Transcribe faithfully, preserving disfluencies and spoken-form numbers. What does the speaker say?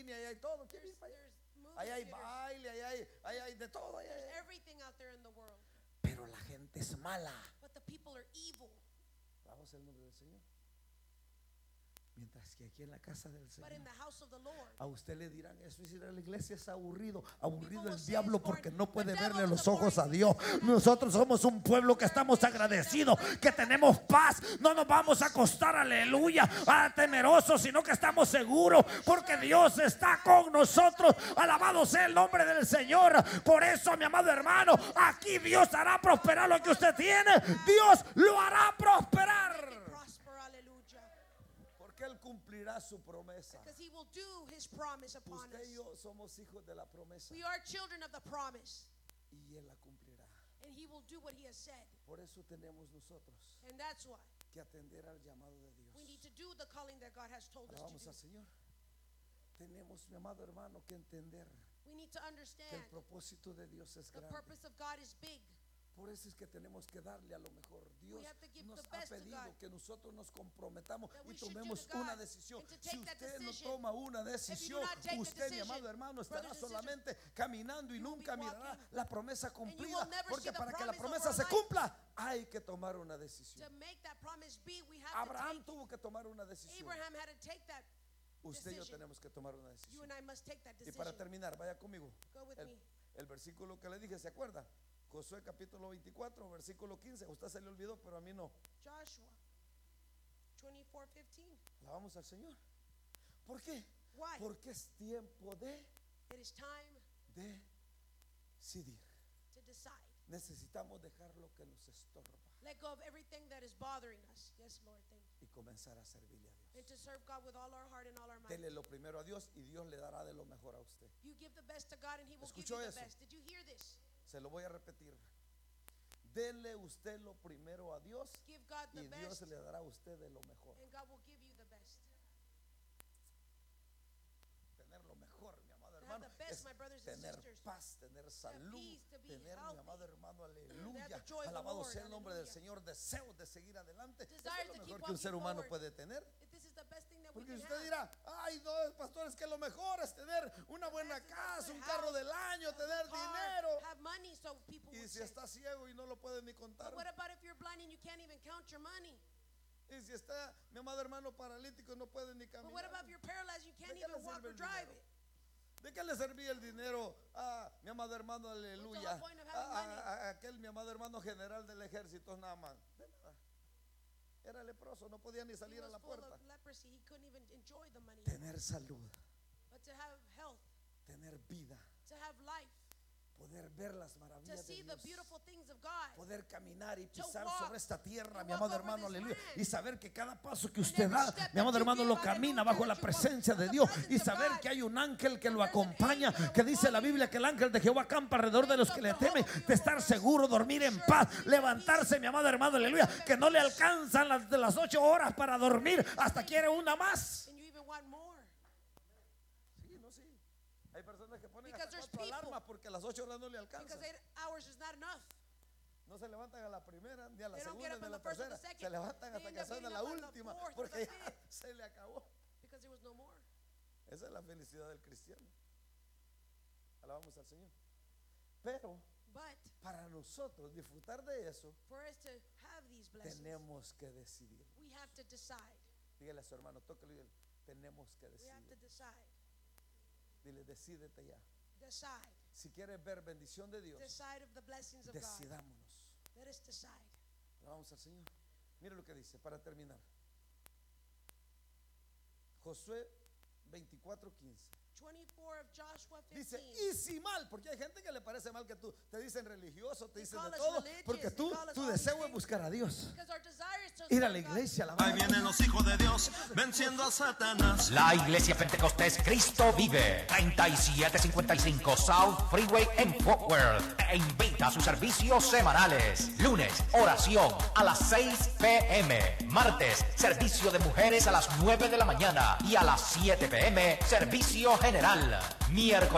cine, ahí hay todo. ¿Quiere ir para allá? Ahí hay baile, ahí hay, ahí hay de todo. Ahí hay. Pero la gente es mala. Vamos al nombre del Señor. Mientras que aquí en la casa del Señor, a usted le dirán eso, y si la iglesia es aburrido, aburrido el diablo porque no puede verle los ojos a Dios. Nosotros somos un pueblo que estamos agradecidos, que tenemos paz, no nos vamos a acostar, aleluya, a temerosos, sino que estamos seguros porque Dios está con nosotros. Alabado sea el nombre del Señor. Por eso, mi amado hermano, aquí Dios hará prosperar lo que usted tiene. Dios lo hará prosperar. Que Él cumplirá su promesa. He will do his promise upon Usted y us. yo somos hijos de la promesa. We are children of the promise. Y Él la cumplirá. And he will do what he has said. Por eso tenemos nosotros And that's why que atender al llamado de Dios. we need to do the calling that God has told us Vamos to al do. Señor. Tenemos, mi amado hermano, que entender We need to que understand el propósito de Dios es the grande. purpose of God is big. Por eso es que tenemos que darle a lo mejor. Dios We have to give nos the ha best to pedido God. que nosotros nos comprometamos That y we should give tomemos to God una decisión. and to Si take that usted no decision. toma una decisión, not take the usted, mi decision, amado hermano, estará brothers and sisters, solamente caminando y you will nunca be mirará walking, la promesa you cumplida. will never Porque see the para que la promise promesa over se our life. cumpla, hay que tomar una decisión. To make that promise be, we have Abraham to take tuvo que tomar una decisión. Abraham had to take that Usted y yo decision. tenemos que tomar una You decisión. and I must take that Y decision. para terminar, vaya conmigo. Go with El, me. el versículo que le dije, ¿se acuerda? Josué capítulo veinticuatro, versículo quince. A usted se le olvidó, pero a mí no. Joshua twenty-four fifteen. Alabamos al Señor. ¿Por qué? Why? Porque es tiempo de It is time decidir. to decide. Necesitamos dejar lo que nos estorba Let go of everything that is bothering us. Yes, Lord, thank you. y comenzar a servirle a Dios. And to serve God with all our heart and all our mind. Dele lo primero a Dios y Dios le dará de lo mejor a usted. You give the best to God and he will give ¿Escuchó you the eso? best. Did you hear this? Se lo voy a repetir. Dele usted lo primero a Dios Give God the y Dios best le dará a usted de lo mejor. and God will give you the best. Tener lo mejor, mi amado To have hermano, the best, es my brothers and tener sisters. paz, tener salud, peace, to be tener, mi healthy. amado hermano, To aleluya. have the joy of the Alabado Lord, sea el nombre del hallelujah. Señor. Deseos de seguir adelante. Eso Desires es lo to mejor keep que un ser walking humano forward. puede tener. If this is the best thing that we Porque can usted have. dirá, ay, no, pastores, que lo mejor es tener una buena best is casa, a un good carro house, del año, a tener good car, dinero. have money so people Y would si say. está ciego y no lo puede ni contar. But what about if you're blind and you can't even count your money? Y si está mi amado hermano paralítico y no puede ni But what caminar. about if you're paralyzed and you can't ¿De qué le even walk sirve or el drive dinero? it? ¿De qué le servía el dinero a mi amado hermano, aleluya? What's the point of A, having money? a- a aquel mi amado hermano general del ejército, nada más. De nada. Era leproso, no podía ni He salir a was la full puerta. of leprosy. He couldn't even enjoy the money. Tener salud, But to have health, tener vida, to have life, poder ver las to maravillas de see the Dios, beautiful things of God, poder caminar y to pisar walk, sobre esta tierra, to mi amado walk over hermano, this aleluya, land. y saber que cada paso que And usted every da, step mi amado that you hermano, give, lo hallelujah, camina bajo la that you walk presencia in de the Dios, presence y of saber God. que hay un ángel que lo There's an acompaña, angel that que will dice la follow Biblia you. que el ángel de Jehová acampa alrededor de los que le temen, de estar seguro, dormir en paz, levantarse, mi amado hermano, aleluya, que no le alcanzan las de las ocho horas para dormir, hasta quiere una más. And you even want more. Sí, no, sí. Hay personas que ponen Because hasta there's cuatro people- alarmas porque a las ocho horas no le Because alcanzan. eight hours is not enough. No se levantan a la primera, ni a la They don't segunda, get up ni a on la the first or the tercera. second. Se levantan They hasta end que up sean getting la up on the última fourth or porque the ya fifth. se le acabó. Because there was no more. Esa es la felicidad del cristiano. Alabamos al Señor. Pero But para nosotros disfrutar de eso, for us to have these blessings, tenemos que decidir. we have to decide. Dígale a su hermano, tóquelo y dígale, tenemos que We have to decidir. decide. Dile, decídete ya. Decide. Si quieres ver bendición de Dios, Decide of the blessings of God. decidámonos. Let us decide. Alabamos al Señor. Mire lo que dice para terminar. Josué veinticuatro quince. twenty-four of Joshua Dice, fifteen. y si mal, porque hay gente que le parece mal que tú, te dicen religioso, te They dicen call de us todo, religious, porque they tú, call us tu all these deseo es things. buscar a Dios, Because our desire is to ir a la serve God. iglesia, Ahí alabar. vienen los hijos de Dios venciendo a Satanás. La Iglesia Pentecostés Cristo Vive, treinta y siete cincuenta y cinco South Freeway en Fort Worth, te invita a sus servicios semanales. Lunes, oración a las seis p m Martes, servicio de mujeres a las nueve de la mañana. Y a las siete p m servicio general. Miércoles.